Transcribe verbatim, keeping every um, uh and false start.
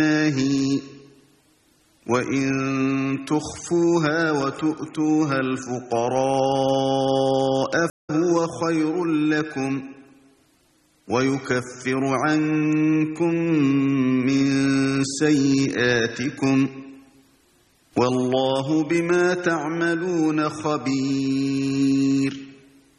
الناهي وإن تخفوها وتؤتوها الفقراء فهو خير لكم ويكفر عنكم من سيئاتكم والله بما تعملون خبير